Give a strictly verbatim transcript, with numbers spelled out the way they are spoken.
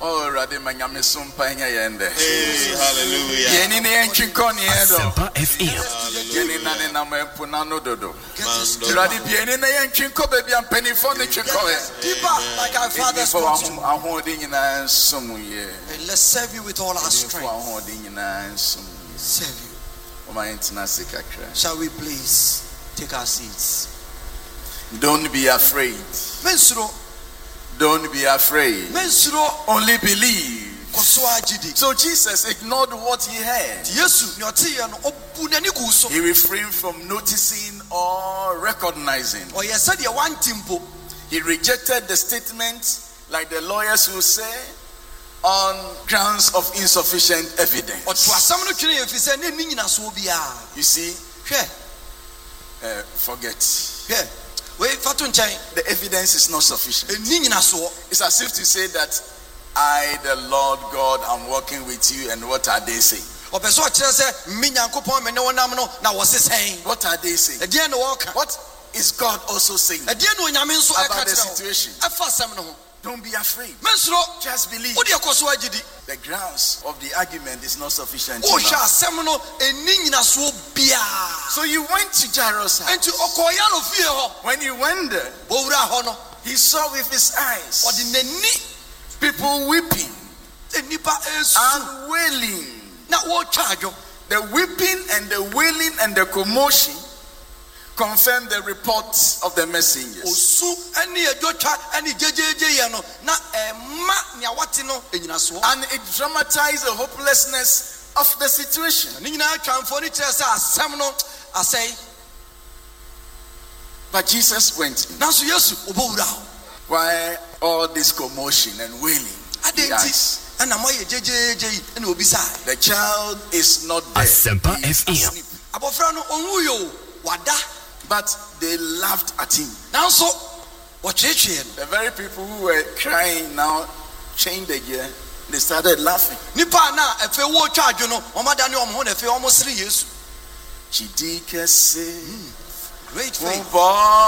Oh, Radi Manyame Sumpanya Yende. Hallelujah. Yeni ne enkikoni edo. Asempa F M. Yeni nane na mpunano dodo. Radi yeni ne enkinko baby am penifo ne chiko e. Deeper like our fathers For want to. ahodi nyina nsomu ye. And let's serve you with all our For strength. ahodi nyina nsomu. Serve you. Oma entina sikakra. Shall we please take our seats? Don't be afraid. Mensuro, Don't be afraid. mensuro, Only believe. kosoa jidi. So Jesus ignored what he heard. Yesu ni oti ye no obu n'ani gu so. He refrained from noticing or recognizing. O ye said ye one timpo. He rejected the statement, like the lawyers will say, on grounds of insufficient O evidence. to asam no twene ye fi se ne ni nyina so bia. You see, Hwe, uh, forget. hwe. We fatu nchen. The evidence is not sufficient. E ni nyina so. It's as if to say that I, the Lord God, am working with you, and what are they saying? O be so kire se mi Nyankopon me ne wonam no na wo sesen. What are they saying? E die no wo ka. What is God also saying E die no Nyame nso e ka about the kire wo. situation? E fa asam no ho. Don't be afraid. Mensuro, Just believe. wo de kosoa jidi. The grounds of the argument is not sufficient. O enough. sha asam no e ni nyina so bia. So you went to Jairus' house. Enti okoya no fie ho. When you went there, Bo wura ho no. he saw with his eyes O de n'ani people weeping e nipa esu and wailing. na wo twa adwo. The weeping and the wailing and the commotion confirmed the reports of the messengers. Osu ani adwo twa ani jejeje ye no na e ma nia wate no enyina so. And it dramatized the hopelessness of the situation. Ni nyina twamfo ni kire se asam no asai. But Jesus went in. Nanso Yesu obo wura ho. Why all this commotion and wailing? He asked. Adenti ana mo ye jejeje yi na obisa. The child is not dead. Asempa He is F M. asleep. Abofra no onwu yo wada. But they laughed at him. Nanso wo twetwe no. The very people who were crying now changed the gear. They started laughing. Nipa na efe wo twa adwo no omada ne omho na efe omo sere Yesu. Chidike say, Great faith. "Boy."